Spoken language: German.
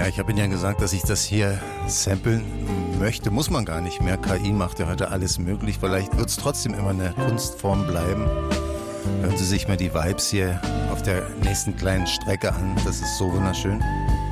ich habe Ihnen ja gesagt, dass ich das hier samplen möchte. Muss man gar nicht mehr. KI macht ja heute alles möglich. Vielleicht wird es trotzdem immer eine Kunstform bleiben. Hören Sie sich mal die Vibes hier auf der nächsten kleinen Strecke an. Das ist so wunderschön.